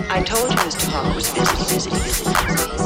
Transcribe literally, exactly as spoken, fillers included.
I told you Mister Hawk was busy, busy, busy, busy.